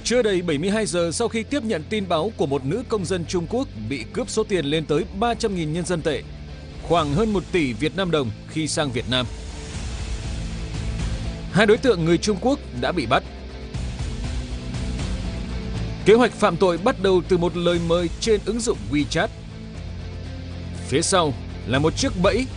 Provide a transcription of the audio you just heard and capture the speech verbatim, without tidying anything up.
Chưa đầy bảy mươi hai giờ sau khi tiếp nhận tin báo của một nữ công dân Trung Quốc bị cướp số tiền lên tới ba trăm nghìn nhân dân tệ, khoảng hơn một tỷ Việt Nam đồng khi sang Việt Nam, hai đối tượng người Trung Quốc đã bị bắt. Kế hoạch phạm tội bắt đầu từ một lời mời trên ứng dụng WeChat. Phía sau là một chiếc bẫy